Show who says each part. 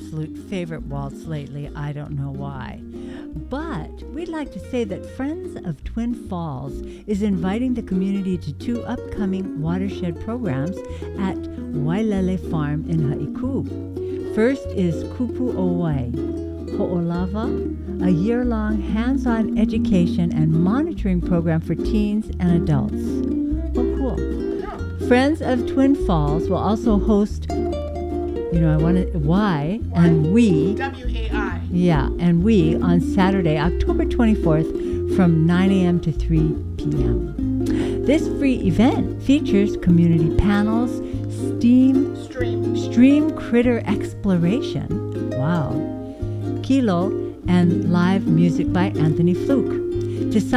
Speaker 1: absolute favorite waltz lately. I don't know why. But we'd like to say that Friends of Twin Falls is inviting the community to 2 upcoming watershed programs at Wailele Farm in Haiku. First is Kupu Owai Ho'olava, a year-long hands-on education and monitoring program for teens and adults. Oh, cool. Friends of Twin Falls will also host, Y and we.
Speaker 2: WAI.
Speaker 1: Yeah, and we on Saturday, October 24th from 9 a.m. to 3 p.m. This free event features community panels, stream critter exploration, wow, kilo, and live music by Anthony Fluke. To sign